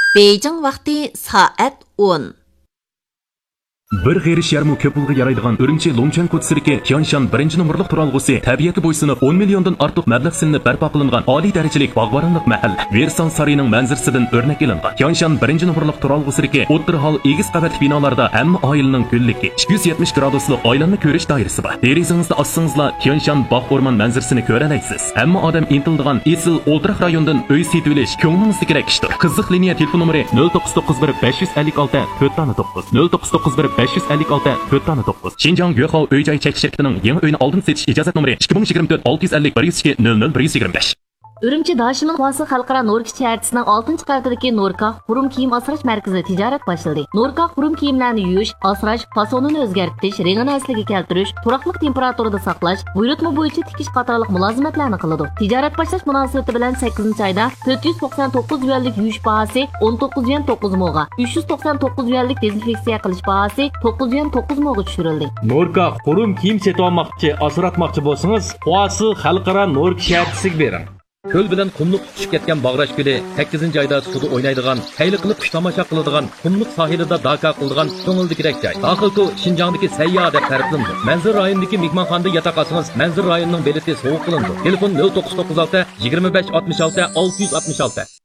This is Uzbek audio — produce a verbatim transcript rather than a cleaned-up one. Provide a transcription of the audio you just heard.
Beijing vaqti soat o'n. Bir g'erish yarmi ko'p pulga yaraydigan Urumchi Longchan ko'chasidagi Tianshan birinchi nomerlik turalg'usi tabiatga bo'ysunib o'n milliondan ortiq mablag' silinib barpo qilingan oliy darajalik bog'boronlik mahalla Versan saroyining manzarasidan o'rnak ilingan. Tianshan birinchi nomerlik turalg'usidagi o'ttir hol egiz qavatli binolarda hamma oilaning kunligi ikki yuz yetmish graduslik oilanni ko'rish doirasi bor. Derizingizda ossingizlar Tianshan bog' o'rmon manzarasini ko'ra olasiz. Hamma odam intildigan esil o'ltiraq rayondan uy setib olish ko'nglingizdagi kerak ishdir. Qiziq liniya telefon nomeri nol to'qqiz to'qqiz bir besh yuz ellik olti to'rt to'qqiz nol to'qqiz to'qqiz bir besh yuz ellik olti to'rt to'qqiz. Xinjiang Yuehao uy joy chekish shirkatining yangi uyni oldin setish ijozat nomeri ikki ming yigirma to'rt olti yuz ellik bir yuz ikki nol nol bir yuz yigirma besh. Urumchi Dashimin Quvasi Xalqaro Norka shaharchasining oltinchi qavatidagi Norka Xurum kiyim asrash markazida tijorat boshladi. Norka Xurum kiyimlarni yuvish, asrash, fasonini o'zgartirish, rangini asliga keltirish, turaqliq temperaturada saqlash, buyurtma bo'yicha tikish qatorliq mulozimatlarni qiladi. Tijorat boshlash munosabati bilan sakkizinchi oyda to'rt yuz to'qson to'qqiz yuanlik yuvish bahasi o'n to'qqiz yuan to'qqiz mo'ga, uch yuz to'qson to'qqiz yuanlik dezinfeksiya qilish bahasi to'qqiz yuan to'qqiz mo'ga tushirildi. Norka Xurum kiyim setib olmoqchi, asratmoqchi bo'lsangiz, Quvasi Xalqaro Norka shaharchasiga bering. Ko'l bilan qumliq tushib ketgan Bag'rash ko'li sakkizinchi oyda suvda o'ynaydigan, qayli qilib xush tomosha qiladigan, qumliq sohilida daka qiladigan ko'ngilli kerak joy. Daxilku Xinjiangdagi sayyoh deb ta'riflandi. Manzur rayonidagi mehmonxonada yotoq olsangiz, Manzur rayonining beleti sovuq qilindi. Telefon nol to'qqiz to'qqiz olti yigirma besh oltmish olti olti yuz oltmish olti.